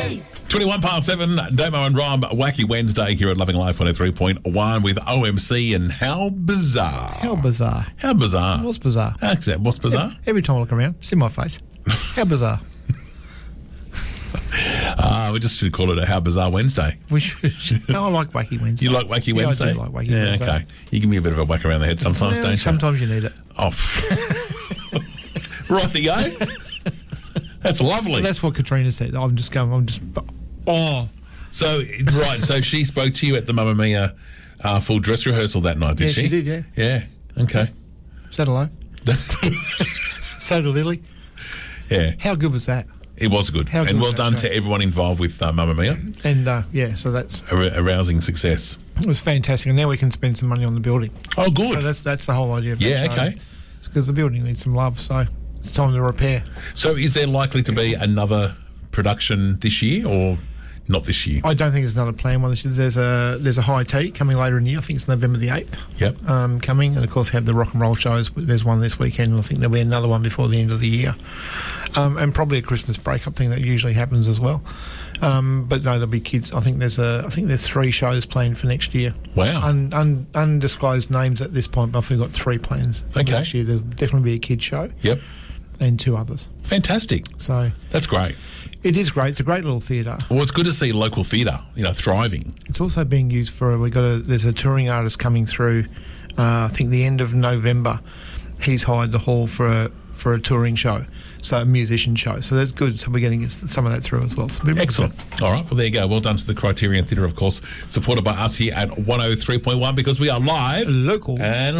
Blaze. 21 past 7, Damo and Rob, Wacky Wednesday here at Loving Life 103.1 with OMC and How Bizarre. How bizarre. How bizarre. What's bizarre? What's bizarre? Every time I look around, it's in my face. How bizarre. We just should call it a How Bizarre Wednesday. We should. No, I like Wacky Wednesday. You like Wacky Wednesday? I do like Wacky Wednesday. Okay. You give me a bit of a whack around the head sometimes, don't you? Sometimes you need it. Oh. Righty-o. That's lovely. Well, that's what Katrina said. Oh. So, right, so she spoke to you at the Mamma Mia full dress rehearsal that night, did she? Yeah, she did, yeah. Yeah, okay. Said hello. So did Lily. Yeah. How good was that? It was good. How good and well was that done show? to everyone involved with Mamma Mia. And, so that's... A rousing success. It was fantastic. And now we can spend some money on the building. Oh, good. So that's the whole idea of that Yeah, show. okay. It's because the building needs some love, so it's time to repair. So is there likely to be another production this year or not this year? I don't think there's another planned one. There's a high tea coming later in the year. I think it's November the 8th. Yep. Coming. And, of course, we have the rock and roll shows. There's one this weekend, and I think there'll be another one before the end of the year. And probably a Christmas break-up thing that usually happens as well. But no, there'll be kids. I think there's 3 shows planned for next year. Wow. Undisclosed names at this point, but we've got 3 plans for Okay. next year. There'll definitely be a kids show. Yep. And 2 others. Fantastic. So That's great. it is great. It's a great little theatre. Well, it's good to see local theatre, thriving. It's also being used for there's a touring artist coming through. I think the end of November. He's hired the hall for a touring show, so a musician show. So that's good. So we're getting some of that through as well. So Excellent. All right. Well, there you go. Well done to the Criterion Theatre, of course, supported by us here at 103.1 because we are live, local, and